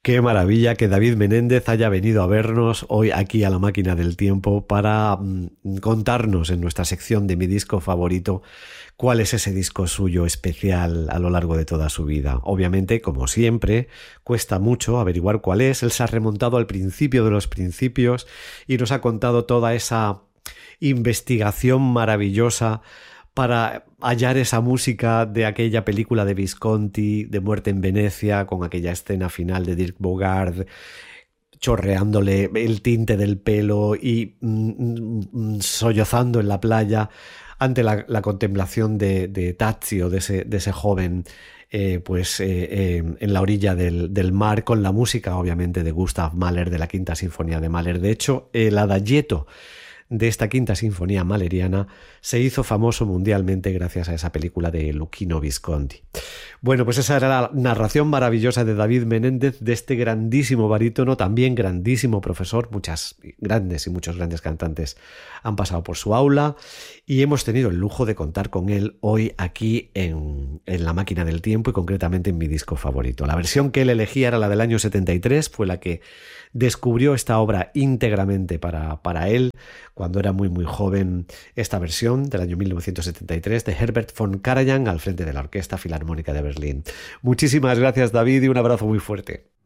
Qué maravilla que David Menéndez haya venido a vernos hoy aquí a la Máquina del Tiempo para contarnos en nuestra sección de Mi disco favorito cuál es ese disco suyo especial a lo largo de toda su vida. Obviamente, como siempre, cuesta mucho averiguar cuál es. Él se ha remontado al principio de los principios y nos ha contado toda esa investigación maravillosa para hallar esa música de aquella película de Visconti, de Muerte en Venecia, con aquella escena final de Dirk Bogarde, chorreándole el tinte del pelo y sollozando en la playa ante la contemplación de Tazio, de ese joven en la orilla del mar, con la música obviamente de Gustav Mahler, de la Quinta Sinfonía de Mahler. De hecho, el adagietto de esta Quinta Sinfonía Mahleriana se hizo famoso mundialmente gracias a esa película de Luchino Visconti. Bueno, pues esa era la narración maravillosa de David Menéndez, de este grandísimo barítono, también grandísimo profesor. Muchas grandes y muchos grandes cantantes han pasado por su aula y hemos tenido el lujo de contar con él hoy aquí en La Máquina del Tiempo y concretamente en mi disco favorito. La versión que él elegía era la del año 73, fue la que descubrió esta obra íntegramente para él cuando era muy muy joven, esta versión del año 1973 de Herbert von Karajan al frente de la Orquesta Filarmónica de Berlín. Muchísimas gracias, David, y un abrazo muy fuerte.